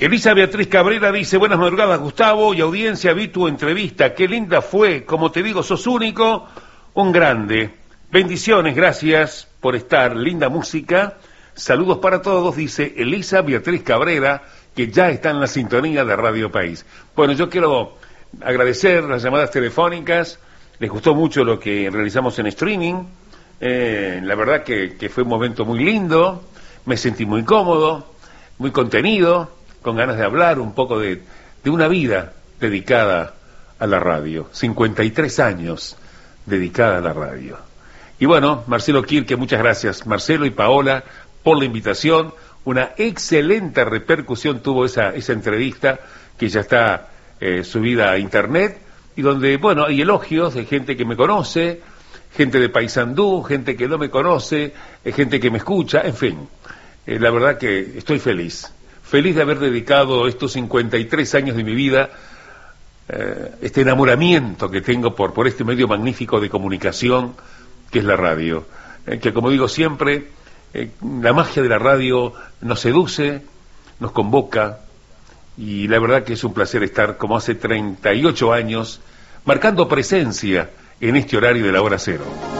Elisa Beatriz Cabrera dice, buenas madrugadas Gustavo y audiencia, vi tu entrevista, qué linda fue, como te digo, sos único, un grande. Bendiciones, gracias por estar, linda música, saludos para todos, dice Elisa Beatriz Cabrera, que ya está en la sintonía de Radio País. Bueno, yo quiero agradecer las llamadas telefónicas, les gustó mucho lo que realizamos en streaming, la verdad que fue un momento muy lindo, me sentí muy cómodo, muy contenido, con ganas de hablar un poco de una vida dedicada a la radio, 53 años dedicada a la radio. Y bueno, Marcelo Kirke, muchas gracias, Marcelo y Paola, por la invitación, una excelente repercusión tuvo esa entrevista, que ya está subida a internet, y donde, bueno, hay elogios de gente que me conoce, gente de Paysandú, gente que no me conoce, gente que me escucha, en fin, la verdad que estoy feliz de haber dedicado estos 53 años de mi vida, este enamoramiento que tengo por este medio magnífico de comunicación que es la radio, que como digo siempre, la magia de la radio nos seduce, nos convoca, y la verdad que es un placer estar como hace 38 años marcando presencia en este horario de la hora cero.